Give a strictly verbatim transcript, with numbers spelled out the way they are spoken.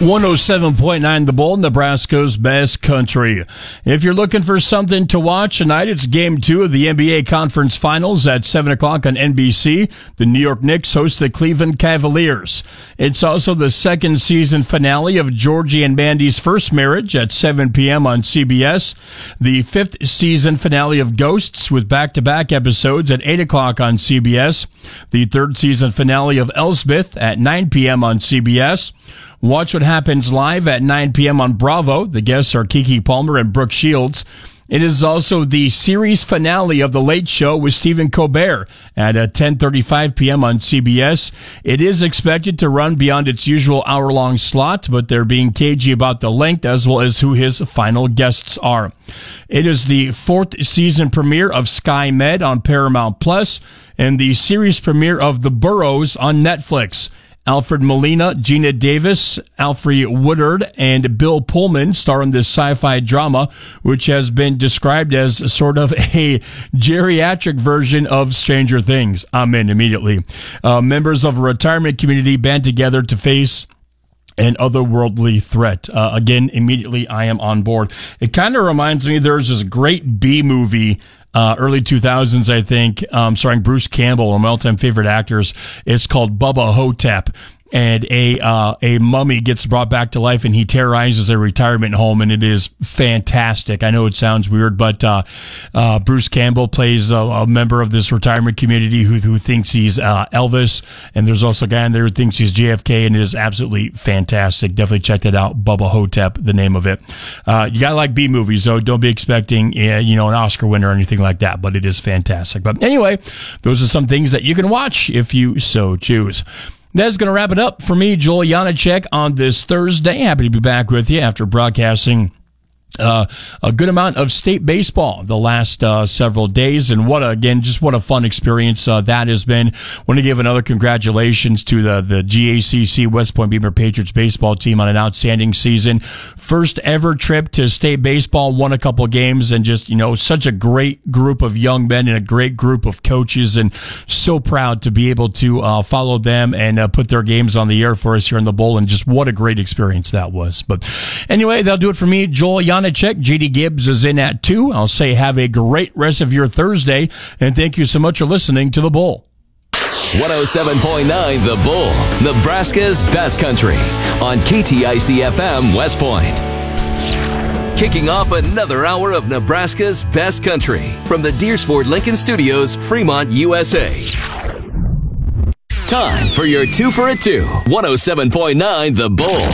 one oh seven point nine The Bull, Nebraska's best country. If you're looking for something to watch tonight, it's game two of the N B A Conference Finals at seven o'clock on N B C. The New York Knicks host the Cleveland Cavaliers. It's also the second season finale of Georgie and Mandy's First Marriage at seven p.m. on C B S. The fifth season finale of Ghosts with back-to-back episodes at eight o'clock on C B S. The third season finale of Elsbeth at nine p.m. on C B S. Watch What Happens live at nine p.m. on Bravo. The guests are Keke Palmer and Brooke Shields. It is also the series finale of The Late Show with Stephen Colbert at ten thirty-five p.m. on C B S. It is expected to run beyond its usual hour-long slot, but they're being cagey about the length as well as who his final guests are. It is the fourth season premiere of Sky Med on Paramount Plus and the series premiere of The Burrows on Netflix. Alfred Molina, Gina Davis, Alfre Woodard, and Bill Pullman star in this sci-fi drama, which has been described as sort of a geriatric version of Stranger Things. I'm in immediately. Uh, members of a retirement community band together to face an otherworldly threat. Uh, again, immediately I am on board. It kind of reminds me, there's this great B movie Uh, early two thousands, I think, um, starring Bruce Campbell, one of my all-time favorite actors. It's called Bubba Hotep. And a uh, a mummy gets brought back to life, and he terrorizes a retirement home, and it is fantastic. I know it sounds weird, but uh, uh, Bruce Campbell plays a, a member of this retirement community who who thinks he's uh, Elvis, and there's also a guy in there who thinks he's J F K, and it is absolutely fantastic. Definitely check that out. Bubba Hotep, the name of it. Uh, you gotta like B movies, so don't be expecting uh, you know an Oscar winner or anything like that, but it is fantastic. But anyway, those are some things that you can watch if you so choose. That's going to wrap it up for me, Joel Janacek, on this Thursday. Happy to be back with you after broadcasting Uh, a good amount of state baseball the last uh, several days, and what a, again, just what a fun experience uh, that has been. Want to give another congratulations to the the G A C C West Point Beaver Patriots baseball team on an outstanding season. First ever trip to state baseball, won a couple games, and just, you know, such a great group of young men and a great group of coaches, and so proud to be able to uh, follow them and uh, put their games on the air for us here in the Bowl, and just what a great experience that was. But anyway, that'll do it for me, Joel Janacek. Check. J D Gibbs is in at two. I'll say have a great rest of your Thursday, and thank you so much for listening to The Bull. one oh seven point nine The Bull, Nebraska's best country, on K T I C F M West Point. Kicking off another hour of Nebraska's best country from the Deersford Lincoln Studios, Fremont, U S A. Time for your two for a two. one oh seven point nine The Bull.